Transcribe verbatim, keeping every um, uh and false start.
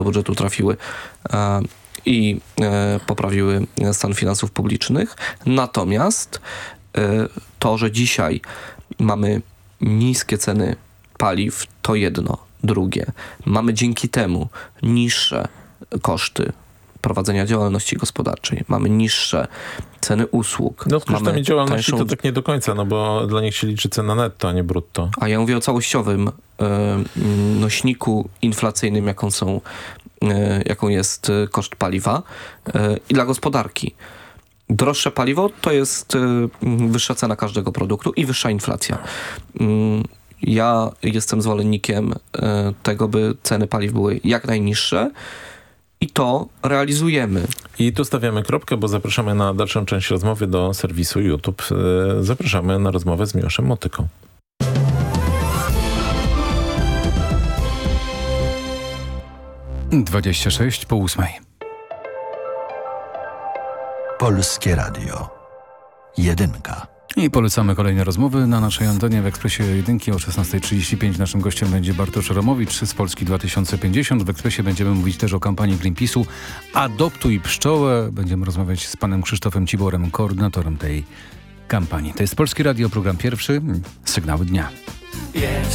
budżetu trafiły i poprawiły stan finansów publicznych. Natomiast to, że dzisiaj mamy niskie ceny paliw, to jedno. Drugie, mamy dzięki temu niższe koszty prowadzenia działalności gospodarczej. Mamy niższe ceny usług. No z kosztami działalności tańszą... to tak nie do końca, no bo dla nich się liczy cena netto, a nie brutto. A ja mówię o całościowym y, nośniku inflacyjnym, jaką są, y, jaką jest koszt paliwa y, i dla gospodarki. Droższe paliwo to jest y, wyższa cena każdego produktu i wyższa inflacja. Y, ja jestem zwolennikiem y, tego, by ceny paliw były jak najniższe, i to realizujemy. I tu stawiamy kropkę, bo zapraszamy na dalszą część rozmowy do serwisu YouTube. Zapraszamy na rozmowę z Miłoszem Motyką. dwadzieścia sześć po ósmej. Polskie Radio. Jedynka. I polecamy kolejne rozmowy na naszej antenie w Ekspresie Jedynki o szesnasta trzydzieści pięć. Naszym gościem będzie Bartosz Romowicz z Polski dwa tysiące pięćdziesiąt. W Ekspresie będziemy mówić też o kampanii Greenpeace'u Adoptuj pszczołę. Będziemy rozmawiać z panem Krzysztofem Ciborem, koordynatorem tej kampanii. To jest Polskie Radio, program pierwszy, Sygnały Dnia.